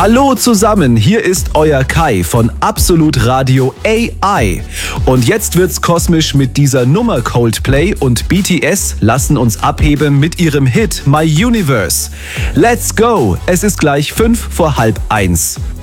Hallo zusammen, hier ist euer Kai von Absolut Radio AI. Und jetzt wird's kosmisch mit dieser Nummer. Coldplay und BTS lassen uns abheben mit ihrem Hit My Universe. Let's go! Es ist gleich 1:05.